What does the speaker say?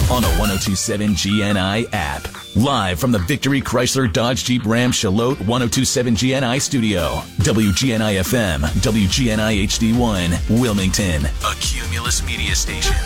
on the 1027 GNI app. Live from the Victory Chrysler Dodge Jeep Ram Charlotte 1027 GNI studio. WGNI FM, WGNI HD1, Wilmington, a Cumulus media station.